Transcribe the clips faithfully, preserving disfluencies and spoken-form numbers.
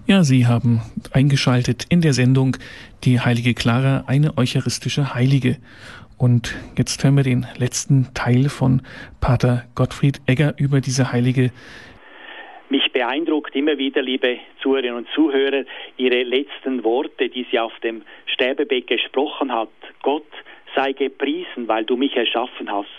Ja, Sie haben eingeschaltet in der Sendung Die heilige Clara, eine eucharistische Heilige. Und jetzt hören wir den letzten Teil von Pater Gottfried Egger über diese Heilige. Mich beeindruckt immer wieder, liebe Zuhörerinnen und Zuhörer, Ihre letzten Worte, die sie auf dem Sterbebett gesprochen hat. Gott sei gepriesen, weil du mich erschaffen hast.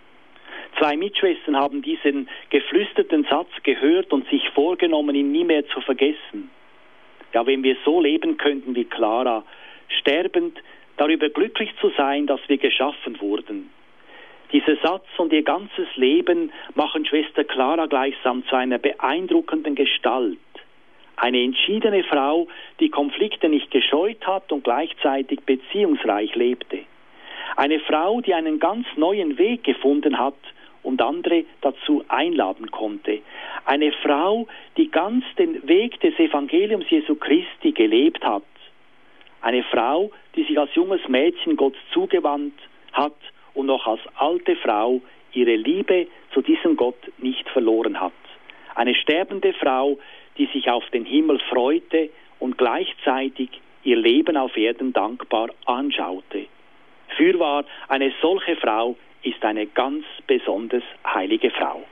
Zwei Mitschwestern haben diesen geflüsterten Satz gehört und sich vorgenommen, ihn nie mehr zu vergessen. Ja, wenn wir so leben könnten wie Clara, sterbend darüber glücklich zu sein, dass wir geschaffen wurden. Dieser Satz und ihr ganzes Leben machen Schwester Clara gleichsam zu einer beeindruckenden Gestalt. Eine entschiedene Frau, die Konflikte nicht gescheut hat und gleichzeitig beziehungsreich lebte. Eine Frau, die einen ganz neuen Weg gefunden hat und andere dazu einladen konnte. Eine Frau, die ganz den Weg des Evangeliums Jesu Christi gelebt hat. Eine Frau, die sich als junges Mädchen Gott zugewandt hat und noch als alte Frau ihre Liebe zu diesem Gott nicht verloren hat. Eine sterbende Frau, die sich auf den Himmel freute und gleichzeitig ihr Leben auf Erden dankbar anschaute. Fürwahr, eine solche Frau ist eine ganz besonders heilige Frau.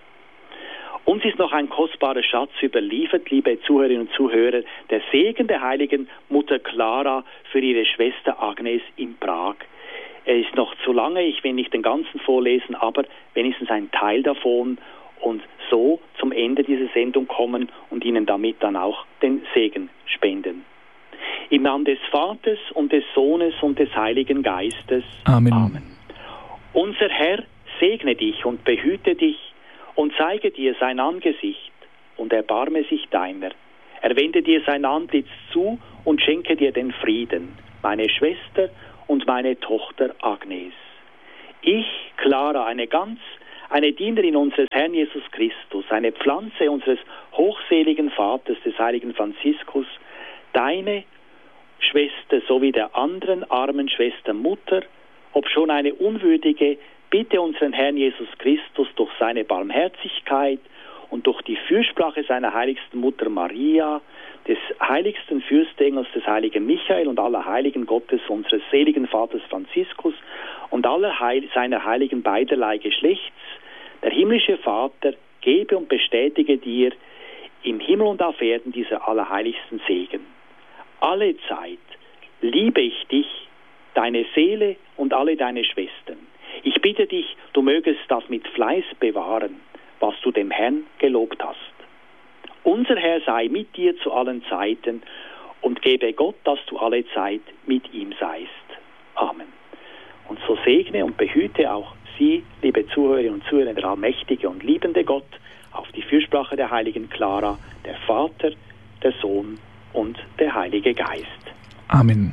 Uns ist noch ein kostbarer Schatz überliefert, liebe Zuhörerinnen und Zuhörer, der Segen der heiligen Mutter Clara für ihre Schwester Agnes in Prag. Er ist noch zu lange, ich will nicht den ganzen vorlesen, aber wenigstens ein Teil davon und so zum Ende dieser Sendung kommen und Ihnen damit dann auch den Segen spenden. Im Namen des Vaters und des Sohnes und des Heiligen Geistes. Amen. Amen. Unser Herr segne dich und behüte dich und zeige dir sein Angesicht und erbarme sich deiner. Er wende dir sein Antlitz zu und schenke dir den Frieden, meine Schwester und meine Tochter Agnes. Ich, Clara, eine ganz, eine Dienerin unseres Herrn Jesus Christus, eine Pflanze unseres hochseligen Vaters, des heiligen Franziskus, deine Schwester sowie der anderen armen Schwester Mutter, obschon eine unwürdige, bitte unseren Herrn Jesus Christus durch seine Barmherzigkeit und durch die Fürsprache seiner heiligsten Mutter Maria, des heiligsten Fürstengels des heiligen Michael und aller Heiligen Gottes unseres seligen Vaters Franziskus und aller Heil seiner heiligen beiderlei Geschlechts, der himmlische Vater gebe und bestätige dir im Himmel und auf Erden dieser allerheiligsten Segen. Alle Zeit liebe ich dich, deine Seele und alle deine Schwestern. Ich bitte dich, du mögest das mit Fleiß bewahren, was du dem Herrn gelobt hast. Unser Herr sei mit dir zu allen Zeiten und gebe Gott, dass du alle Zeit mit ihm seist. Amen. Und so segne und behüte auch Sie, liebe Zuhörerinnen und Zuhörer, der allmächtige und liebende Gott, auf die Fürsprache der heiligen Clara, der Vater, der Sohn und der Heilige Geist. Amen.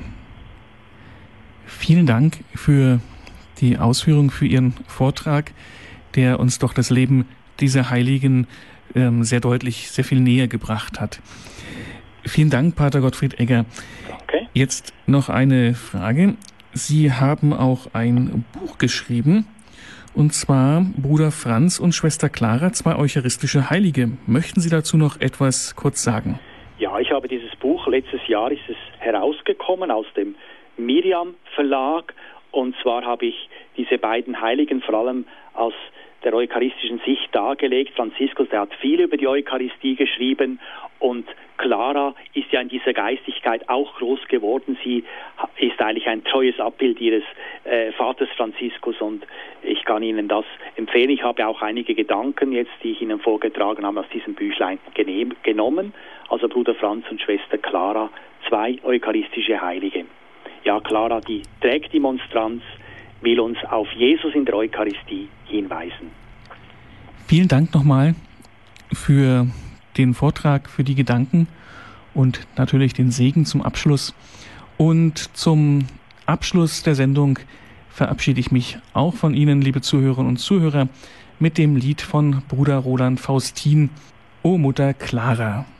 Vielen Dank für die Ausführung, für Ihren Vortrag, der uns doch das Leben dieser Heiligen ähm, sehr deutlich, sehr viel näher gebracht hat. Vielen Dank, Pater Gottfried Egger. Okay. Jetzt noch eine Frage. Sie haben auch ein Buch geschrieben, und zwar Bruder Franz und Schwester Clara, zwei eucharistische Heilige. Möchten Sie dazu noch etwas kurz sagen? Ja, ich habe dieses Buch, letztes Jahr ist es herausgekommen aus dem Miriam Verlag, und zwar habe ich diese beiden Heiligen vor allem aus der eucharistischen Sicht dargelegt. Franziskus, der hat viel über die Eucharistie geschrieben, und Clara ist ja in dieser Geistigkeit auch groß geworden. Sie ist eigentlich ein treues Abbild ihres äh, Vaters Franziskus, und ich kann Ihnen das empfehlen. Ich habe auch einige Gedanken jetzt, die ich Ihnen vorgetragen habe, aus diesem Büchlein genehm, genommen. Also Bruder Franz und Schwester Clara, zwei eucharistische Heilige. Ja, Clara, die trägt die Monstranz, will uns auf Jesus in der Eucharistie hinweisen. Vielen Dank nochmal für den Vortrag, für die Gedanken und natürlich den Segen zum Abschluss. Und zum Abschluss der Sendung verabschiede ich mich auch von Ihnen, liebe Zuhörerinnen und Zuhörer, mit dem Lied von Bruder Roland Faustin, O Mutter Clara.